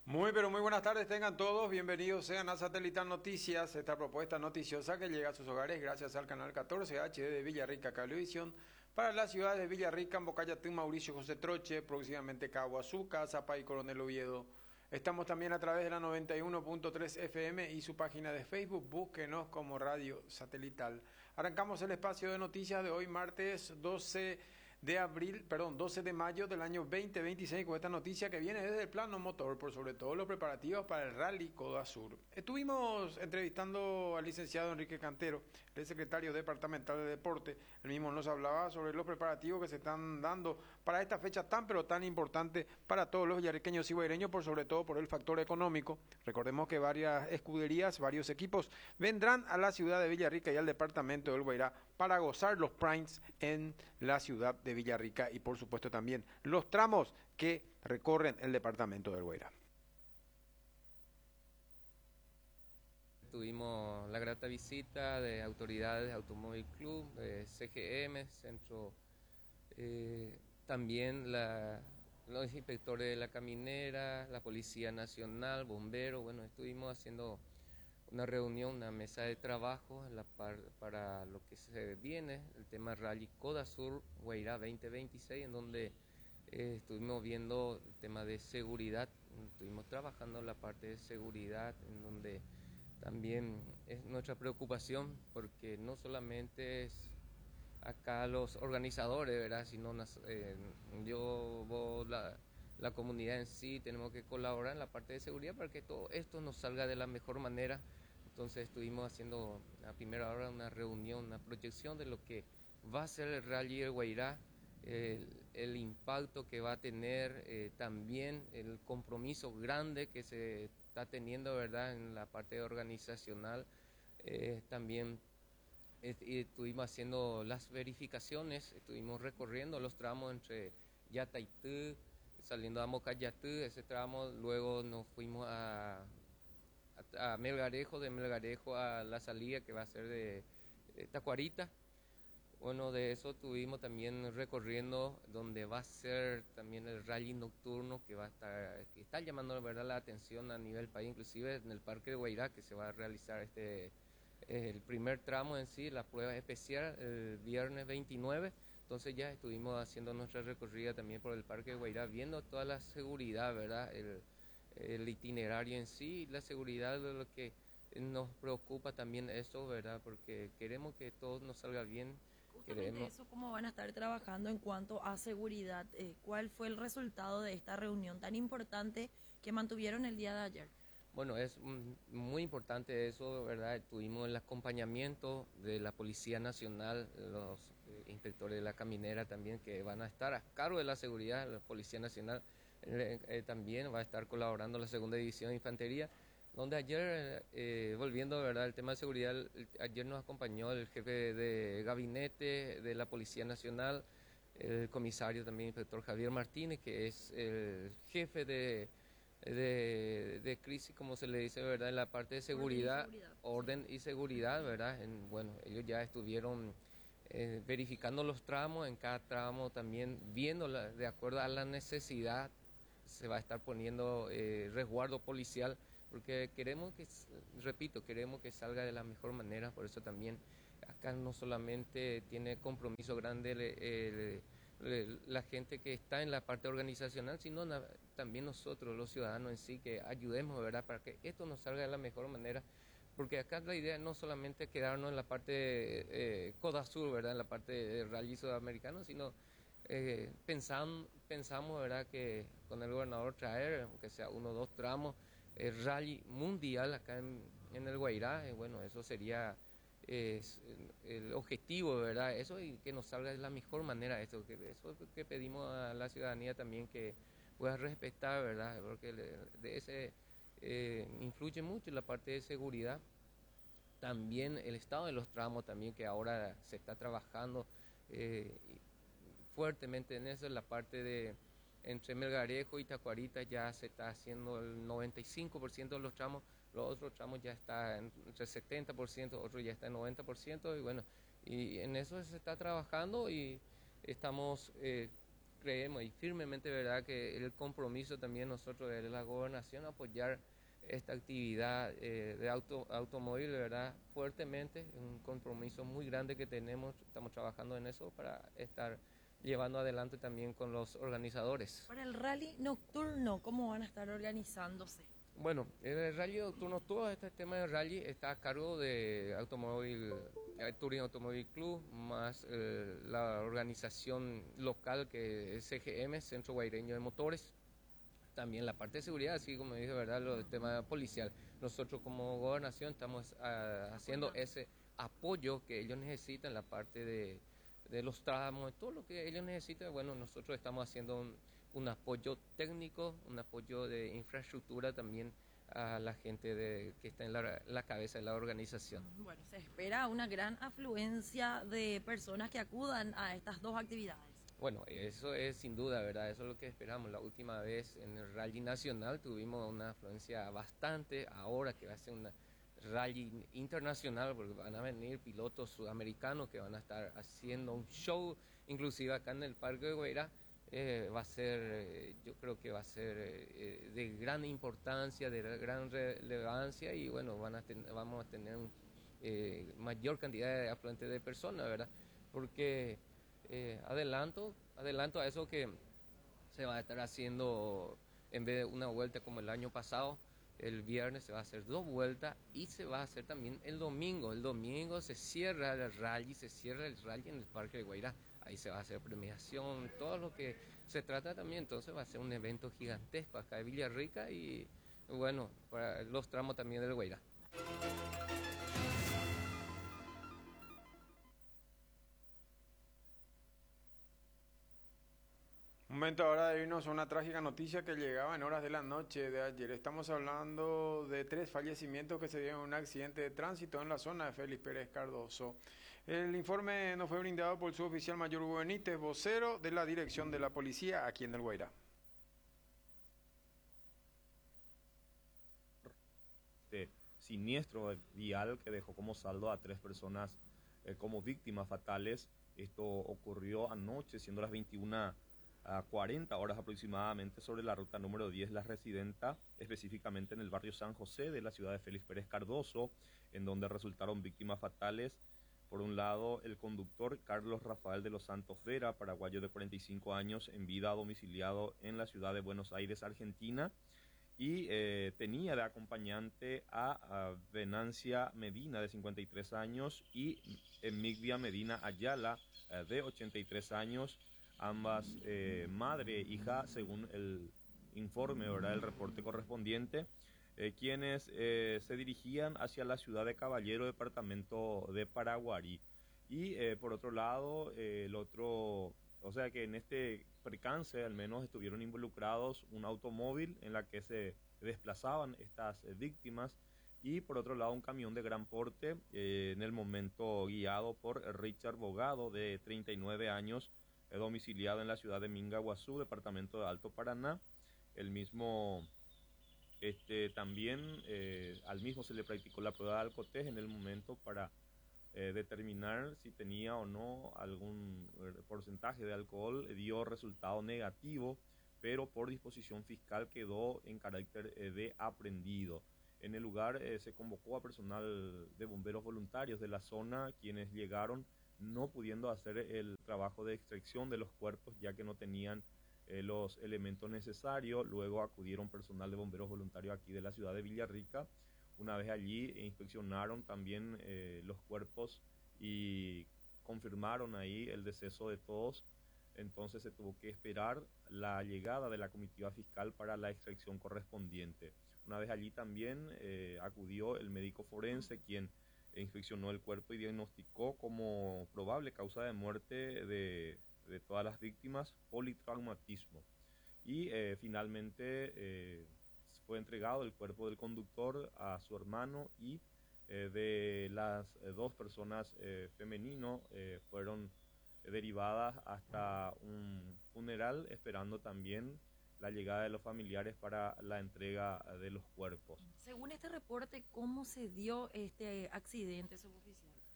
Muy, pero muy buenas tardes tengan todos, bienvenidos sean a Satelital Noticias, esta propuesta noticiosa que llega a sus hogares gracias al canal 14 HD de Villarrica Cablevisión para las ciudades de Villarrica, Mbocayatún, Mauricio José Troche, próximamente Caguazú, Cazapá y Coronel Oviedo. Estamos también a través de la 91.3 FM y su página de Facebook, búsquenos como Radio Satelital. Arrancamos el espacio de noticias de hoy, martes 12 de mayo del año 2026, con esta noticia que viene desde el plano motor, por sobre todo los preparativos para el Rally Coda Sur. Estuvimos entrevistando al licenciado Enrique Cantero, el secretario departamental de Deporte. Él mismo nos hablaba sobre los preparativos que se están dando para esta fecha tan pero tan importante para todos los villarriqueños y guaireños, por sobre todo por el factor económico. Recordemos que varias escuderías, varios equipos vendrán a la ciudad de Villarrica y al departamento del Guairá para gozar los primes en la ciudad de Villarrica y por supuesto también los tramos que recorren el departamento del Guairá. Tuvimos la grata visita de autoridades de Automóvil Club, de CGM, Centro, también los inspectores de la caminera, la Policía Nacional, bomberos. Bueno, estuvimos haciendo una reunión, una mesa de trabajo para lo que se viene, el tema Rally Coda Sur Guairá 2026, en donde estuvimos viendo el tema de seguridad, estuvimos trabajando la parte de seguridad, en donde también es nuestra preocupación, porque no solamente es acá los organizadores, ¿verdad? Sino vos, la comunidad en sí, tenemos que colaborar en la parte de seguridad para que todo esto nos salga de la mejor manera. Entonces estuvimos haciendo a primera hora una reunión, una proyección de lo que va a ser el Rally del Guairá, el impacto que va a tener, también el compromiso grande que se está teniendo, ¿verdad?, en la parte organizacional. También estuvimos haciendo las verificaciones, estuvimos recorriendo los tramos entre Yataitú, saliendo a Mocayatú, ese tramo. Luego nos fuimos a Melgarejo, de Melgarejo a la salida que va a ser de Tacuarita. Bueno, de eso estuvimos también recorriendo donde va a ser también el rally nocturno que que está llamando, ¿verdad?, la atención a nivel país, inclusive en el Parque de Guairá, que se va a realizar el primer tramo en sí, la prueba especial, el viernes 29. Entonces ya estuvimos haciendo nuestra recorrida también por el Parque de Guairá, viendo toda la seguridad, ¿verdad?, el itinerario en sí, la seguridad de lo que nos preocupa también eso, ¿verdad?, porque queremos que todo nos salga bien. Justamente eso, ¿cómo van a estar trabajando en cuanto a seguridad? ¿Cuál fue el resultado de esta reunión tan importante que mantuvieron el día de ayer? Bueno, es muy importante eso, ¿verdad? Tuvimos el acompañamiento de la Policía Nacional, los inspectores de la caminera también, que van a estar a cargo de la seguridad. La Policía Nacional también va a estar colaborando la Segunda División de Infantería, donde ayer, volviendo, ¿verdad?, al tema de seguridad, ayer nos acompañó el jefe de gabinete de la Policía Nacional, el comisario también, inspector Javier Martínez, que es el jefe de crisis, como se le dice, ¿verdad?, en la parte de seguridad, orden y seguridad, ¿verdad? Bueno, ellos ya estuvieron verificando los tramos, en cada tramo también viendo de acuerdo a la necesidad, se va a estar poniendo resguardo policial, porque queremos queremos que salga de la mejor manera. Por eso también acá no solamente tiene compromiso grande la gente que está en la parte organizacional, sino también nosotros, los ciudadanos en sí, que ayudemos, ¿verdad?, para que esto nos salga de la mejor manera. Porque acá la idea no solamente quedarnos en la parte Coda Sur, ¿verdad?, en la parte de rally sudamericano, sino pensamos, ¿verdad?, que con el gobernador traer, aunque sea 1 o 2 tramos, el rally mundial acá en el Guairá. Bueno, eso sería el objetivo, ¿verdad? Eso, y que nos salga de la mejor manera, eso que pedimos a la ciudadanía también, que pueda respetar, ¿verdad? Porque influye mucho la parte de seguridad. También el estado de los tramos también, que ahora se está trabajando fuertemente en eso, en la parte de entre Melgarejo y Tacuarita ya se está haciendo el 95% de los tramos. Los otros tramos ya está entre 70%, otros ya está en 90%, y bueno, y en eso se está trabajando, y estamos creemos y firmemente, ¿verdad?, que el compromiso también nosotros de la gobernación apoyar esta actividad de automóvil, ¿verdad?, fuertemente, un compromiso muy grande que tenemos, estamos trabajando en eso para estar llevando adelante también con los organizadores. Para el rally nocturno, ¿cómo van a estar organizándose? Bueno, el rally nocturno, todo este tema de rally está a cargo de Touring Automóvil Club, más la organización local que es CGM, Centro Guaireño de Motores. También la parte de seguridad, así como dije, ¿verdad?, lo del tema policial. Nosotros como gobernación estamos haciendo ese apoyo que ellos necesitan, la parte de los tramos, todo lo que ellos necesitan. Bueno, nosotros estamos haciendo un apoyo técnico, un apoyo de infraestructura también a la gente que está en la cabeza de la organización. Bueno, se espera una gran afluencia de personas que acudan a estas dos actividades. Bueno, eso es sin duda, ¿verdad? Eso es lo que esperamos. La última vez en el Rally Nacional tuvimos una afluencia bastante, ahora que va a ser una rally internacional, porque van a venir pilotos sudamericanos que van a estar haciendo un show, inclusive acá en el Parque de Guairá. Va a ser, yo creo que va a ser de gran importancia, de gran relevancia, y bueno, vamos a tener mayor cantidad de afluentes de personas, ¿verdad? Porque adelanto a eso que se va a estar haciendo, en vez de una vuelta como el año pasado, el viernes se va a hacer 2 vueltas y se va a hacer también el domingo. El domingo se cierra el rally en el Parque de Guairá. Ahí se va a hacer premiación, todo lo que se trata también. Entonces va a ser un evento gigantesco acá de Villarrica y bueno, para los tramos también del Guairá. Momento ahora de irnos a una trágica noticia que llegaba en horas de la noche de ayer. Estamos hablando de 3 fallecimientos que se dieron en un accidente de tránsito en la zona de Félix Pérez Cardoso. El informe nos fue brindado por su oficial mayor Hugo Benítez, vocero de la dirección de la policía aquí en el Guairá. Siniestro vial que dejó como saldo a 3 personas como víctimas fatales. Esto ocurrió anoche, siendo las 21:40 aproximadamente, sobre la ruta número 10 La Residenta, específicamente en el barrio San José de la ciudad de Félix Pérez Cardoso, en donde resultaron víctimas fatales. Por un lado, el conductor Carlos Rafael de los Santos Vera, paraguayo de 45 años, en vida domiciliado en la ciudad de Buenos Aires, Argentina, y tenía de acompañante a Venancia Medina, de 53 años, y Emigdia Medina Ayala, de 83 años, ambas madre e hija, según el informe, ¿verdad?, el reporte correspondiente, quienes se dirigían hacia la ciudad de Caballero, departamento de Paraguarí. Y por otro lado, o sea que en este percance al menos estuvieron involucrados un automóvil en la que se desplazaban estas víctimas, y por otro lado un camión de gran porte, en el momento guiado por Richard Bogado, de 39 años, domiciliado en la ciudad de Mingaguazú, departamento de Alto Paraná. El mismo, también al mismo se le practicó la prueba de alcotés en el momento para determinar si tenía o no algún porcentaje de alcohol. Dio resultado negativo, pero por disposición fiscal quedó en carácter de aprehendido. En el lugar se convocó a personal de bomberos voluntarios de la zona, quienes llegaron no pudiendo hacer el trabajo de extracción de los cuerpos, ya que no tenían los elementos necesarios. Luego acudieron personal de bomberos voluntarios aquí de la ciudad de Villarrica. Una vez allí inspeccionaron también los cuerpos y confirmaron ahí el deceso de todos. Entonces se tuvo que esperar la llegada de la comitiva fiscal para la extracción correspondiente. Una vez allí también acudió el médico forense, quien inspeccionó el cuerpo y diagnosticó como probable causa de muerte de todas las víctimas politraumatismo. Y finalmente fue entregado el cuerpo del conductor a su hermano, y de las 2 personas femeninos fueron derivadas hasta un funeral, esperando también la llegada de los familiares para la entrega de los cuerpos. Según este reporte, ¿cómo se dio este accidente, suboficial?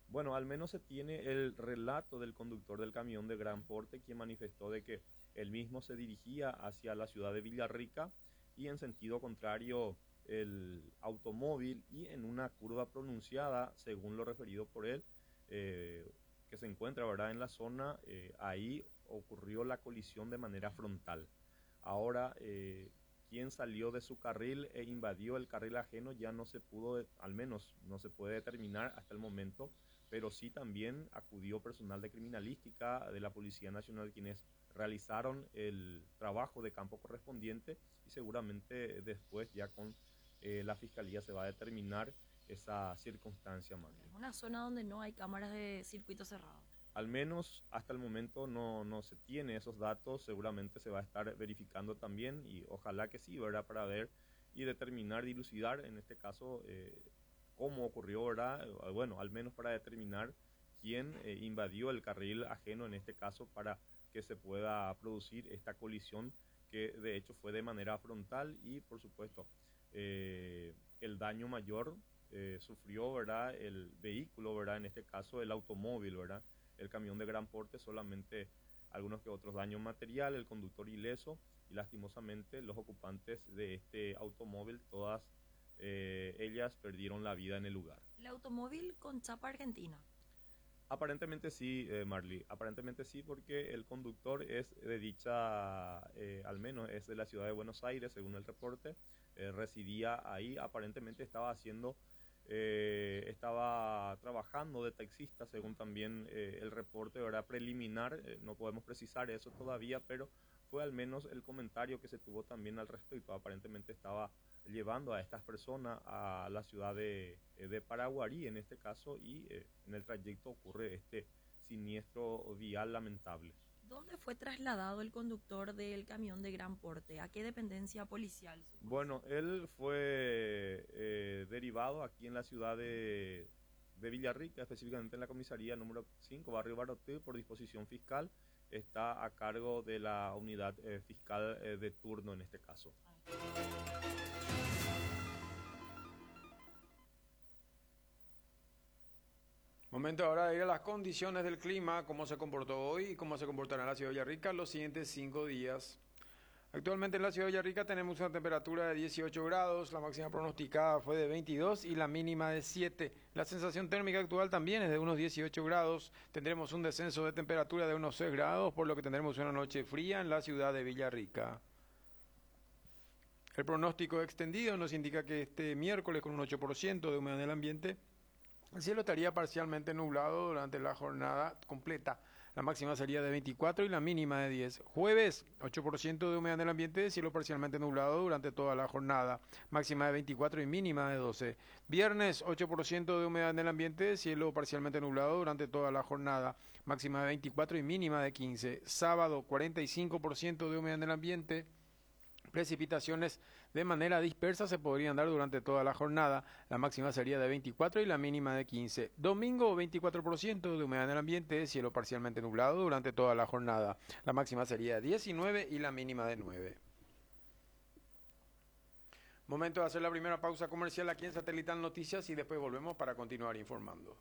Bueno, al menos se tiene el relato del conductor del camión de gran porte, quien manifestó de que él mismo se dirigía hacia la ciudad de Villarrica y en sentido contrario el automóvil, y en una curva pronunciada, según lo referido por él, que se encuentra, ¿verdad?, en la zona, ahí ocurrió la colisión de manera frontal. Ahora, quien salió de su carril e invadió el carril ajeno ya no se pudo, al menos no se puede determinar hasta el momento, pero sí también acudió personal de criminalística de la Policía Nacional, quienes realizaron el trabajo de campo correspondiente, y seguramente después ya con la Fiscalía se va a determinar esa circunstancia más. Es una zona donde no hay cámaras de circuito cerrado. Al menos hasta el momento no se tiene esos datos, seguramente se va a estar verificando también, y ojalá que sí, ¿verdad?, para ver y determinar, dilucidar en este caso cómo ocurrió, ¿verdad? Bueno, al menos para determinar quién invadió el carril ajeno en este caso, para que se pueda producir esta colisión que de hecho fue de manera frontal, y por supuesto el daño mayor sufrió, ¿verdad?, el vehículo, ¿verdad?, en este caso el automóvil, ¿verdad?, el camión de gran porte, solamente algunos que otros daños materiales, el conductor ileso, y lastimosamente los ocupantes de este automóvil, todas ellas perdieron la vida en el lugar. ¿El automóvil con chapa argentina? Aparentemente sí, Marley, aparentemente sí, porque el conductor es de dicha, al menos es de la ciudad de Buenos Aires, según el reporte, residía ahí, aparentemente estaba trabajando de taxista, según también el reporte, ¿verdad?, preliminar, no podemos precisar eso todavía, pero fue al menos el comentario que se tuvo también al respecto. Aparentemente estaba llevando a estas personas a la ciudad de Paraguarí en este caso, y en el trayecto ocurre este siniestro vial lamentable. ¿Dónde fue trasladado el conductor del camión de gran porte? ¿A qué dependencia policial? Bueno, él fue derivado aquí en la ciudad de Villarrica, específicamente en la comisaría número 5, barrio Barotí, por disposición fiscal. Está a cargo de la unidad fiscal de turno en este caso. Momento ahora de ir a las condiciones del clima, cómo se comportó hoy y cómo se comportará en la ciudad de Villarrica los siguientes 5 días. Actualmente en la ciudad de Villarrica tenemos una temperatura de 18 grados, la máxima pronosticada fue de 22 y la mínima de 7. La sensación térmica actual también es de unos 18 grados, tendremos un descenso de temperatura de unos 6 grados, por lo que tendremos una noche fría en la ciudad de Villarrica. El pronóstico extendido nos indica que este miércoles, con un 8% de humedad en el ambiente, el cielo estaría parcialmente nublado durante la jornada completa. La máxima sería de 24 y la mínima de 10. Jueves, 8% de humedad en el ambiente, cielo parcialmente nublado durante toda la jornada. Máxima de 24 y mínima de 12. Viernes, 8% de humedad en el ambiente, cielo parcialmente nublado durante toda la jornada. Máxima de 24 y mínima de 15. Sábado, 45% de humedad en el ambiente. Precipitaciones de manera dispersa se podrían dar durante toda la jornada. La máxima sería de 24 y la mínima de 15. Domingo, 24% de humedad en el ambiente, cielo parcialmente nublado durante toda la jornada. La máxima sería de 19 y la mínima de 9. Momento de hacer la primera pausa comercial aquí en Satelital Noticias y después volvemos para continuar informando.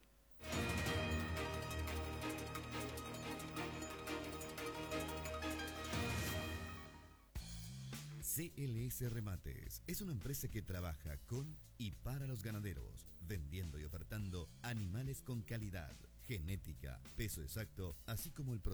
CLS Remates es una empresa que trabaja con y para los ganaderos, vendiendo y ofertando animales con calidad, genética, peso exacto, así como el